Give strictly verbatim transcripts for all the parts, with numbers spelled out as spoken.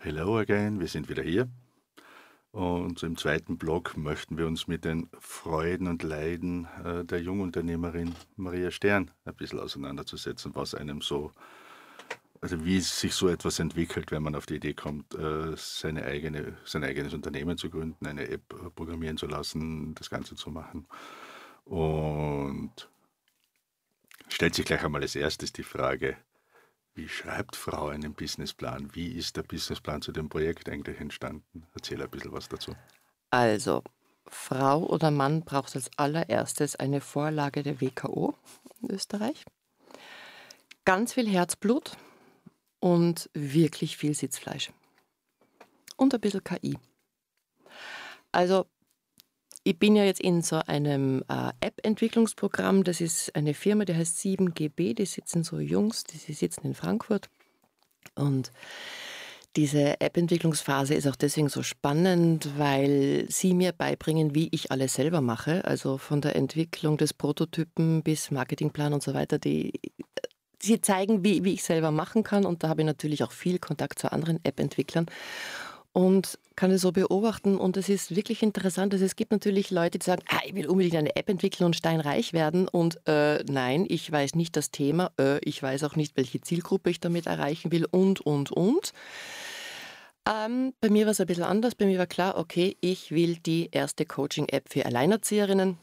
Hello again, wir sind wieder hier. Und im zweiten Block möchten wir uns mit den Freuden und Leiden äh, der Jungunternehmerin Maria Stern ein bisschen auseinanderzusetzen, was einem so, also wie sich so etwas entwickelt, wenn man auf die Idee kommt, äh, seine eigene, sein eigenes Unternehmen zu gründen, eine App äh, programmieren zu lassen, das Ganze zu machen. Und stellt sich gleich einmal als erstes die Frage: Wie schreibt Frau einen Businessplan? Wie ist der Businessplan zu dem Projekt eigentlich entstanden? Erzähl ein bisschen was dazu. Also, Frau oder Mann braucht als allererstes eine Vorlage der W K O in Österreich, ganz viel Herzblut und wirklich viel Sitzfleisch und ein bisschen K I. Also, ich bin ja jetzt in so einem, äh, App-Entwicklungsprogramm. Das ist eine Firma, die heißt sieben G B, die sitzen so Jungs, die sie sitzen in Frankfurt. Und diese App-Entwicklungsphase ist auch deswegen so spannend, weil sie mir beibringen, wie ich alles selber mache. Also von der Entwicklung des Prototypen bis Marketingplan und so weiter. Die, sie zeigen, wie, wie ich selber machen kann. Und da habe ich natürlich auch viel Kontakt zu anderen App-Entwicklern und kann es so beobachten. Und es ist wirklich interessant. Also es gibt natürlich Leute, die sagen, ah, ich will unbedingt eine App entwickeln und steinreich werden. Und äh, nein, ich weiß nicht das Thema. Äh, ich weiß auch nicht, welche Zielgruppe ich damit erreichen will und, und, und. Ähm, bei mir war es ein bisschen anders. Bei mir war klar, okay, ich will die erste Coaching-App für Alleinerzieherinnen.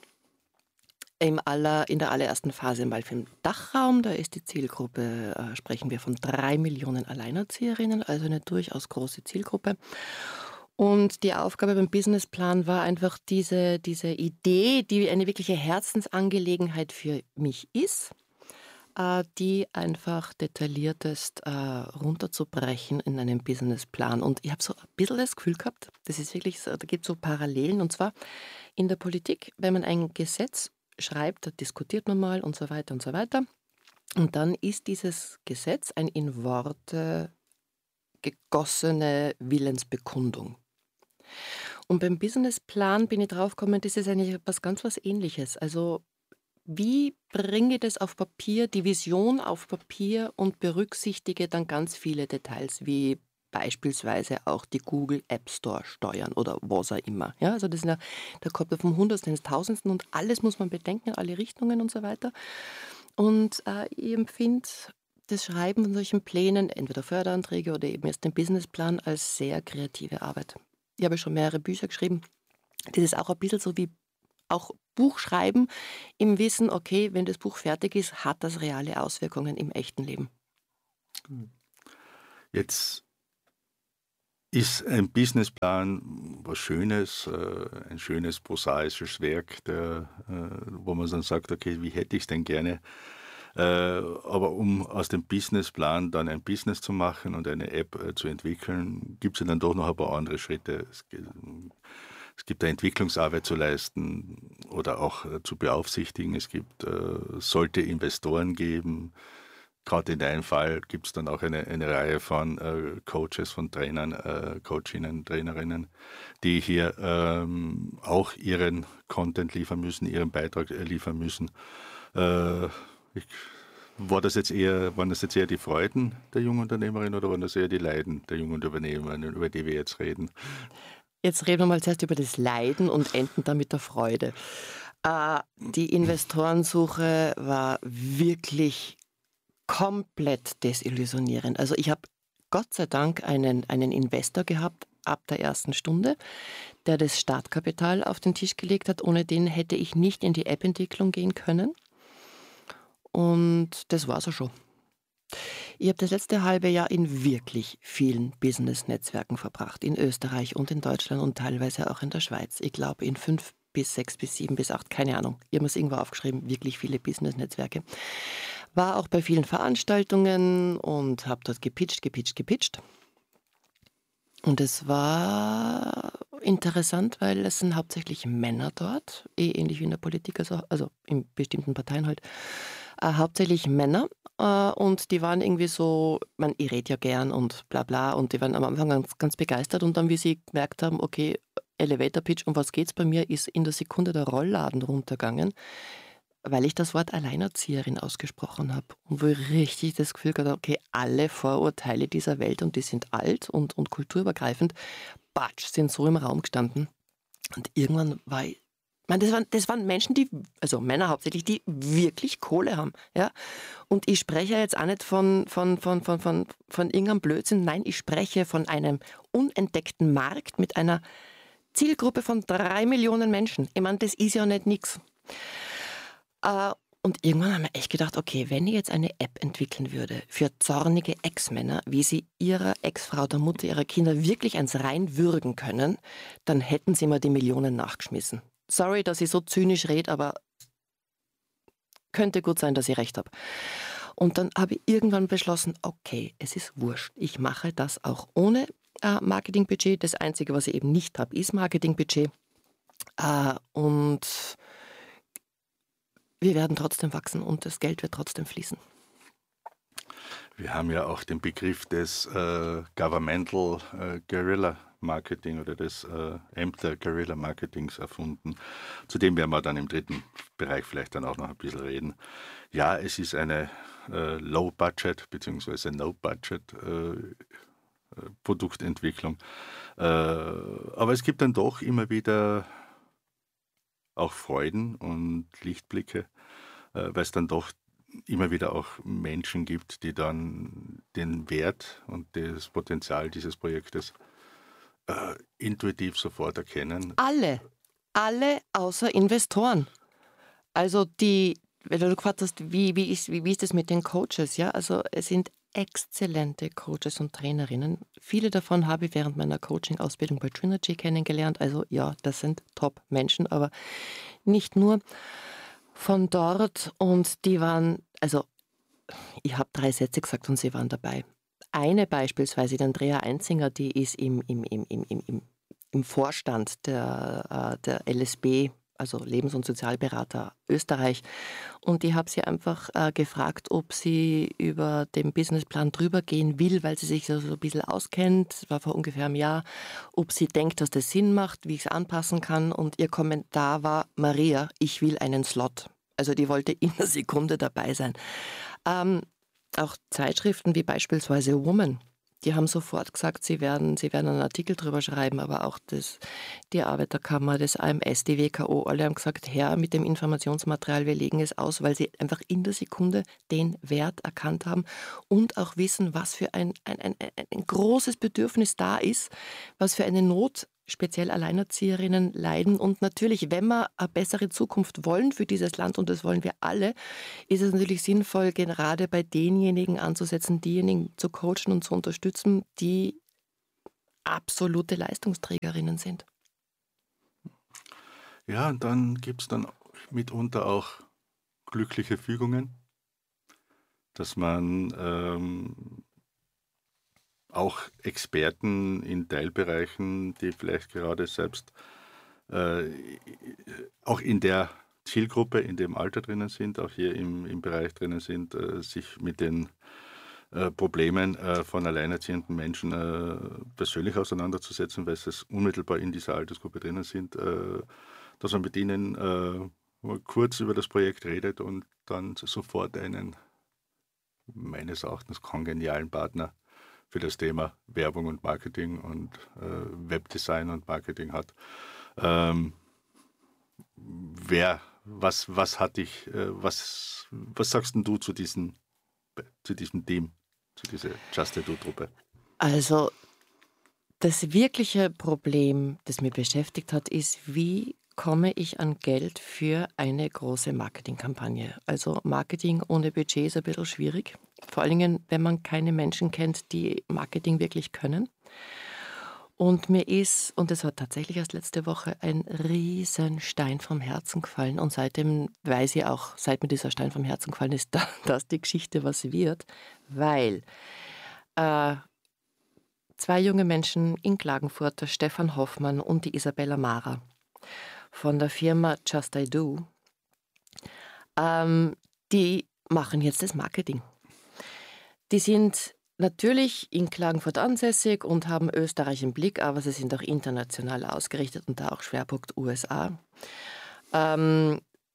Im aller, in der allerersten Phase mal für den Dachraum, da ist die Zielgruppe, äh, sprechen wir von drei Millionen Alleinerzieherinnen, also eine durchaus große Zielgruppe. Und die Aufgabe beim Businessplan war einfach diese, diese Idee, die eine wirkliche Herzensangelegenheit für mich ist, äh, die einfach detailliertest äh, runterzubrechen in einem Businessplan. Und ich habe so ein bisschen das Gefühl gehabt, das ist wirklich so, da gibt es so Parallelen. Und zwar in der Politik, wenn man ein Gesetz schreibt, da diskutiert man mal und so weiter und so weiter. Und dann ist dieses Gesetz ein in Worte gegossene Willensbekundung. Und beim Businessplan bin ich draufgekommen, das ist eigentlich was ganz was Ähnliches. Also wie bringe ich das auf Papier, die Vision auf Papier und berücksichtige dann ganz viele Details, wie beispielsweise auch die Google App Store steuern oder was auch immer. Ja, also das sind ja, da kommt man vom Hundertsten ins Tausendsten und alles muss man bedenken, alle Richtungen und so weiter. Und äh, ich empfinde das Schreiben von solchen Plänen, entweder Förderanträge oder eben erst den Businessplan, als sehr kreative Arbeit. Ich habe schon mehrere Bücher geschrieben. Das ist auch ein bisschen so wie auch Buch schreiben im Wissen, okay, wenn das Buch fertig ist, hat das reale Auswirkungen im echten Leben. Jetzt ist ein Businessplan was Schönes, äh, ein schönes prosaisches Werk, der, äh, wo man dann sagt, okay, wie hätte ich es denn gerne? Äh, aber um aus dem Businessplan dann ein Business zu machen und eine App äh, zu entwickeln, gibt es ja dann doch noch ein paar andere Schritte. Es, ge- es gibt eine Entwicklungsarbeit zu leisten oder auch äh, zu beaufsichtigen. Es gibt, äh, sollte Investoren geben. Gerade in deinem Fall gibt es dann auch eine, eine Reihe von äh, Coaches, von Trainern, äh, Coachinnen, Trainerinnen, die hier ähm, auch ihren Content liefern müssen, ihren Beitrag äh, liefern müssen. Äh, ich, war das jetzt eher, waren das jetzt eher die Freuden der jungen Unternehmerin oder waren das eher die Leiden der jungen Unternehmerin, über die wir jetzt reden? Jetzt reden wir mal zuerst über das Leiden und enden dann mit der Freude. Äh, die Investorensuche war wirklich komplett desillusionierend. Also ich habe Gott sei Dank einen, einen Investor gehabt ab der ersten Stunde, der das Startkapital auf den Tisch gelegt hat. Ohne den hätte ich nicht in die App-Entwicklung gehen können. Und das war's auch schon. Ich habe das letzte halbe Jahr in wirklich vielen Business-Netzwerken verbracht, in Österreich und in Deutschland und teilweise auch in der Schweiz. Ich glaube in fünf bis sechs bis sieben bis acht, keine Ahnung. Ich habe es irgendwo aufgeschrieben, wirklich viele Business-Netzwerke. War auch bei vielen Veranstaltungen und habe dort gepitcht, gepitcht, gepitcht. Und es war interessant, weil es sind hauptsächlich Männer dort, eh ähnlich wie in der Politik, also, also in bestimmten Parteien halt, äh, hauptsächlich Männer. Äh, und die waren irgendwie so, man, ich rede ja gern und bla bla, und die waren am Anfang ganz, ganz begeistert. Und dann, wie sie gemerkt haben, okay, Elevator Pitch, um was geht's bei mir, ist in der Sekunde der Rollladen runtergegangen. weil ich das Wort Alleinerzieherin ausgesprochen habe und wo ich richtig das Gefühl gehabt habe, okay, alle Vorurteile dieser Welt und die sind alt und, und kulturübergreifend, batsch, sind so im Raum gestanden. Und irgendwann war ich, ich meine, das waren, das waren Menschen, die, also Männer hauptsächlich, die wirklich Kohle haben. Ja? Und ich spreche jetzt auch nicht von, von, von, von, von, von irgendeinem Blödsinn, nein, ich spreche von einem unentdeckten Markt mit einer Zielgruppe von drei Millionen Menschen. Ich meine, das ist ja nicht nix. Äh, und irgendwann haben wir echt gedacht, okay, wenn ich jetzt eine App entwickeln würde für zornige Ex-Männer, wie sie ihrer Ex-Frau, der Mutter ihrer Kinder wirklich eins reinwürgen können, dann hätten sie mir die Millionen nachgeschmissen. Sorry, dass ich so zynisch rede, aber könnte gut sein, dass ich recht habe. Und dann habe ich irgendwann beschlossen, okay, es ist wurscht. Ich mache das auch ohne äh, Marketingbudget. Das Einzige, was ich eben nicht habe, ist Marketingbudget. Äh, und wir werden trotzdem wachsen und das Geld wird trotzdem fließen. Wir haben ja auch den Begriff des äh, Governmental äh, Guerilla Marketing oder des äh, Ämter Guerilla Marketings erfunden. Zu dem werden wir dann im dritten Bereich vielleicht dann auch noch ein bisschen reden. Ja, es ist eine äh, Low-Budget bzw. No-Budget äh, Produktentwicklung. Äh, aber es gibt dann doch immer wieder auch Freuden und Lichtblicke, äh, weil es dann doch immer wieder auch Menschen gibt, die dann den Wert und das Potenzial dieses Projektes äh, intuitiv sofort erkennen. Alle, alle außer Investoren. Also die, wenn du gefragt hast, wie, wie, ist, wie, wie ist das mit den Coaches? Ja, also es sind exzellente Coaches und Trainerinnen. Viele davon habe ich während meiner Coaching-Ausbildung bei Trinergy kennengelernt. Also ja, das sind Top-Menschen, aber nicht nur von dort. Und die waren, also ich habe drei Sätze gesagt und sie waren dabei. Eine beispielsweise, die Andrea Einzinger, die ist im, im, im, im, im, im Vorstand der, äh, der L S B, also Lebens- und Sozialberater Österreich. Und ich habe sie einfach äh, gefragt, ob sie über den Businessplan drüber gehen will, weil sie sich so, so ein bisschen auskennt, das war vor ungefähr einem Jahr, ob sie denkt, dass das Sinn macht, wie ich es anpassen kann. Und ihr Kommentar war, Maria, ich will einen Slot. Also die wollte in einer Sekunde dabei sein. Ähm, auch Zeitschriften wie beispielsweise Woman, die haben sofort gesagt, sie werden, sie werden einen Artikel drüber schreiben, aber auch das, die Arbeiterkammer, das A M S, die W K O, alle haben gesagt, her mit dem Informationsmaterial, wir legen es aus, weil sie einfach in der Sekunde den Wert erkannt haben und auch wissen, was für ein, ein, ein, ein großes Bedürfnis da ist, was für eine Not speziell Alleinerzieherinnen leiden. Und natürlich, wenn wir eine bessere Zukunft wollen für dieses Land, und das wollen wir alle, ist es natürlich sinnvoll, gerade bei denjenigen anzusetzen, diejenigen zu coachen und zu unterstützen, die absolute Leistungsträgerinnen sind. Ja, und dann gibt es dann mitunter auch glückliche Fügungen, dass man ähm, auch Experten in Teilbereichen, die vielleicht gerade selbst äh, auch in der Zielgruppe, in dem Alter drinnen sind, auch hier im, im Bereich drinnen sind, äh, sich mit den äh, Problemen äh, von alleinerziehenden Menschen äh, persönlich auseinanderzusetzen, weil sie unmittelbar in dieser Altersgruppe drinnen sind, äh, dass man mit ihnen äh, kurz über das Projekt redet und dann sofort einen meines Erachtens kongenialen Partner für das Thema Werbung und Marketing und äh, Webdesign und Marketing hat. Ähm, wer, was, was hat dich, äh, was, was sagst denn du zu diesem, zu diesem Team, zu dieser Just a Do-Truppe? Also das wirkliche Problem, das mich beschäftigt hat, ist, wie komme ich an Geld für eine große Marketingkampagne? Also Marketing ohne Budget ist ein bisschen schwierig. Vor allen Dingen, wenn man keine Menschen kennt, die Marketing wirklich können. Und mir ist, und das war tatsächlich erst letzte Woche, ein Riesenstein vom Herzen gefallen. Und seitdem weiß ich auch, seit mir dieser Stein vom Herzen gefallen ist, dass die Geschichte was wird. Weil äh, zwei junge Menschen in Klagenfurt, der Stefan Hoffmann und die Isabella Mara von der Firma Just I Do, ähm, die machen jetzt das Marketing. Die sind natürlich in Klagenfurt ansässig und haben Österreich im Blick, aber sie sind auch international ausgerichtet und da auch Schwerpunkt U S A. Ähm,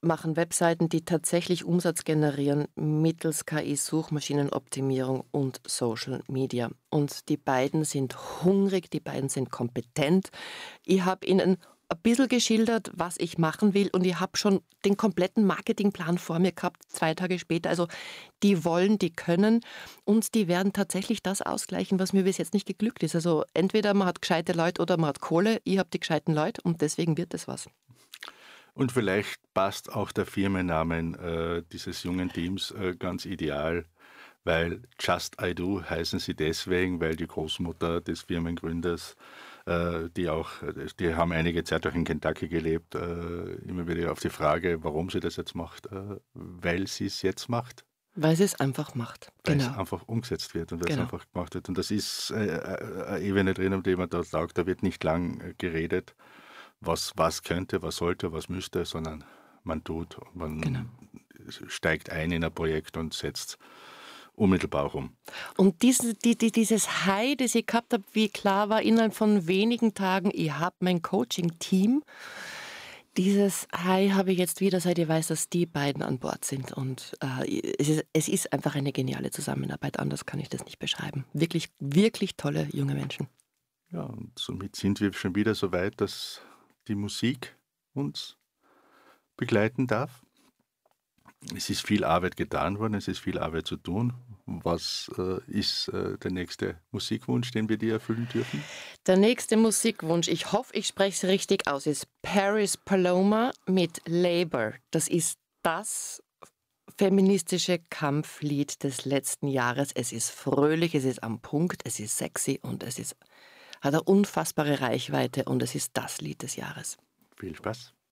machen Webseiten, die tatsächlich Umsatz generieren mittels K I-Suchmaschinenoptimierung und Social Media. Und die beiden sind hungrig, die beiden sind kompetent. Ich habe ihnen ein bisschen geschildert, was ich machen will, und ich habe schon den kompletten Marketingplan vor mir gehabt, zwei Tage später. Also die wollen, die können, und die werden tatsächlich das ausgleichen, was mir bis jetzt nicht geglückt ist. Also entweder man hat gescheite Leute oder man hat Kohle. Ich habe die gescheiten Leute und deswegen wird es was. Und vielleicht passt auch der Firmennamen äh, dieses jungen Teams äh, ganz ideal, weil Just I Do heißen sie deswegen, weil die Großmutter des Firmengründers, äh, die auch, die haben einige Zeit auch in Kentucky gelebt, äh, immer wieder auf die Frage, warum sie das jetzt macht, äh, weil sie es jetzt macht. Weil sie es einfach macht. Weil Genau. es einfach umgesetzt wird und weil Genau. es einfach gemacht wird. Und das ist äh, eine Ebene drin, um die man da sagt, da wird nicht lang äh, geredet, was, was könnte, was sollte, was müsste, sondern man tut und man Genau. steigt ein in ein Projekt und setzt unmittelbar auch um. Und diese, die, die, dieses High, das ich gehabt habe, wie klar war, innerhalb von wenigen Tagen, ich habe mein Coaching-Team. Dieses High habe ich jetzt wieder, seit ich weiß, dass die beiden an Bord sind. Und äh, es, ist, es ist einfach eine geniale Zusammenarbeit. Anders kann ich das nicht beschreiben. Wirklich, wirklich tolle junge Menschen. Ja, und somit sind wir schon wieder so weit, dass die Musik uns begleiten darf. Es ist viel Arbeit getan worden, es ist viel Arbeit zu tun. Was äh, ist äh, der nächste Musikwunsch, den wir dir erfüllen dürfen? Der nächste Musikwunsch, ich hoffe, ich spreche es richtig aus, ist Paris Paloma mit Labour. Das ist das feministische Kampflied des letzten Jahres. Es ist fröhlich, es ist am Punkt, es ist sexy und es ist, hat eine unfassbare Reichweite und es ist das Lied des Jahres. Viel Spaß.